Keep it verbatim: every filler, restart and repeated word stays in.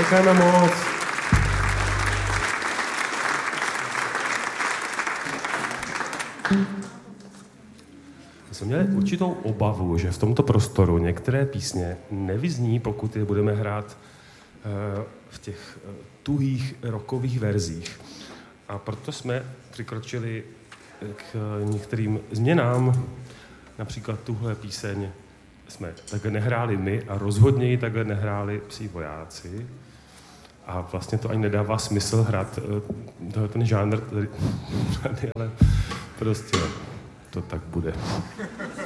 děkujeme moc. Jsme měli určitou obavu, že v tomto prostoru některé písně nevyzní, pokud je budeme hrát v těch tuhých rockových verzích. A proto jsme přikročili k některým změnám. Například tuhle píseň jsme takhle nehráli my a rozhodně ji takhle nehráli Psí vojáci. A vlastně to ani nedává smysl hrát ten žánr, tady, ale prostě to tak bude.